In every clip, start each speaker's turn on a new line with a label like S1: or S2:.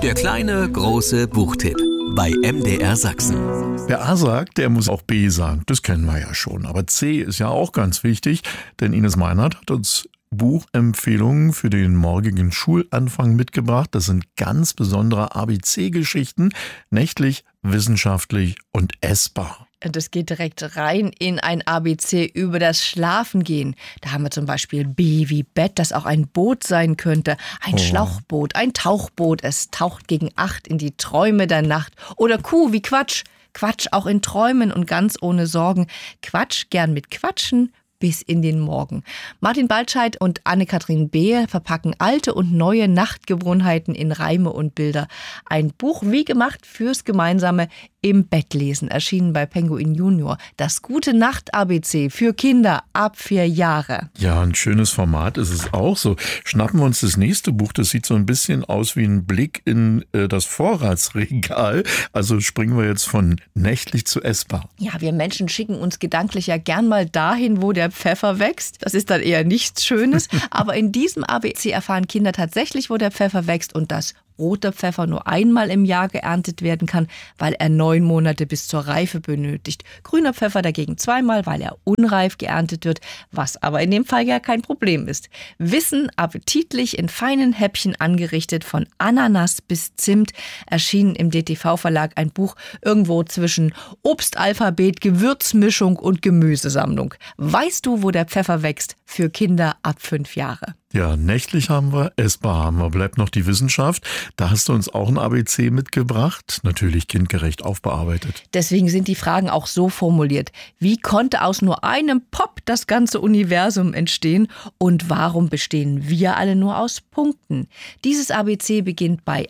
S1: Der kleine, große Buchtipp bei MDR Sachsen.
S2: Wer A sagt, der muss auch B sagen. Das kennen wir ja schon. Aber C ist ja auch ganz wichtig, denn Ines Meinert hat uns Buchempfehlungen für den morgigen Schulanfang mitgebracht. Das sind ganz besondere ABC-Geschichten, nächtlich, wissenschaftlich und essbar.
S3: Das geht direkt rein in ein ABC über das Schlafengehen. Da haben wir zum Beispiel B wie Bett, das auch ein Boot sein könnte. Ein Schlauchboot, ein Tauchboot. Es taucht gegen 8 in die Träume der Nacht. Oder Q wie Quatsch. Quatsch auch in Träumen und ganz ohne Sorgen. Quatsch gern mit Quatschen bis in den Morgen. Martin Baltscheid und Anne-Kathrin Behl verpacken alte und neue Nachtgewohnheiten in Reime und Bilder. Ein Buch wie gemacht fürs gemeinsame im Bett lesen, erschienen bei Penguin Junior. Das gute Nacht-ABC für Kinder ab 4 Jahre.
S2: Ja, ein schönes Format ist es auch so. Schnappen wir uns das nächste Buch, das sieht so ein bisschen aus wie ein Blick in das Vorratsregal. Also springen wir jetzt von nächtlich zu essbar.
S3: Ja, wir Menschen schicken uns gedanklich ja gern mal dahin, wo der Pfeffer wächst. Das ist dann eher nichts Schönes. Aber in diesem ABC erfahren Kinder tatsächlich, wo der Pfeffer wächst und dass roter Pfeffer nur einmal im Jahr geerntet werden kann, weil er 9 Monate bis zur Reife benötigt. Grüner Pfeffer dagegen 2-mal, weil er unreif geerntet wird, was aber in dem Fall ja kein Problem ist. Wissen appetitlich in feinen Häppchen angerichtet, von Ananas bis Zimt, erschienen im DTV-Verlag ein Buch irgendwo zwischen Obstalphabet, Gewürzmischung und Gemüsesammlung. Weißt du, wo der Pfeffer wächst? Für Kinder ab 5 Jahre.
S2: Ja, nächtlich haben wir, essbar haben wir, bleibt noch die Wissenschaft. Da hast du uns auch ein ABC mitgebracht, natürlich kindgerecht aufbearbeitet.
S3: Deswegen sind die Fragen auch so formuliert. Wie konnte aus nur einem Pop das ganze Universum entstehen? Und warum bestehen wir alle nur aus Punkten? Dieses ABC beginnt bei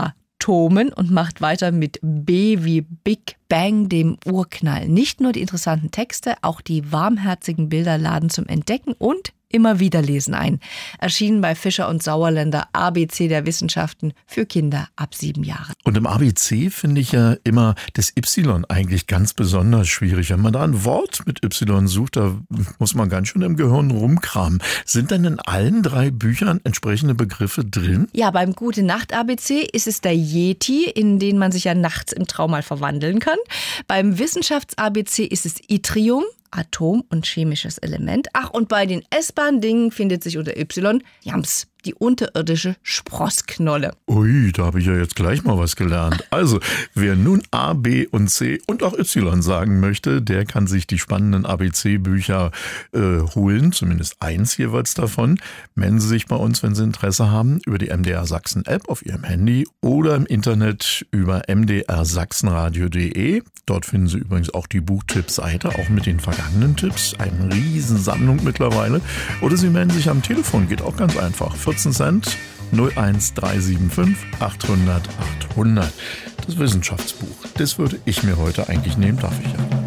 S3: Atomen und macht weiter mit B wie Big Bang, dem Urknall. Nicht nur die interessanten Texte, auch die warmherzigen Bilder laden zum Entdecken und immer wieder lesen ein. Erschienen bei Fischer und Sauerländer, ABC der Wissenschaften für Kinder ab 7 Jahren.
S2: Und im ABC finde ich ja immer das Y eigentlich ganz besonders schwierig. Wenn man da ein Wort mit Y sucht, da muss man ganz schön im Gehirn rumkramen. Sind denn in allen 3 Büchern entsprechende Begriffe drin?
S3: Ja, beim Gute-Nacht-ABC ist es der Yeti, in den man sich ja nachts im Traum mal verwandeln kann. Beim Wissenschafts-ABC ist es Yttrium, Atom und chemisches Element. Ach, und bei den essbaren Dingen findet sich unter Y, Jams, die unterirdische Sprossknolle.
S2: Ui, da habe ich ja jetzt gleich mal was gelernt. Also, wer nun A, B und C und auch Y sagen möchte, der kann sich die spannenden ABC-Bücher holen, zumindest eins jeweils davon. Melden Sie sich bei uns, wenn Sie Interesse haben, über die MDR Sachsen-App auf Ihrem Handy oder im Internet über mdrsachsenradio.de. Dort finden Sie übrigens auch die Buchtipp-Seite, auch mit den vergangenen Tipps. Eine Riesensammlung mittlerweile. Oder Sie melden sich am Telefon, geht auch ganz einfach. 14 Cent, 01375 800 800. Das Wissenschaftsbuch, das würde ich mir heute eigentlich nehmen, darf ich ja.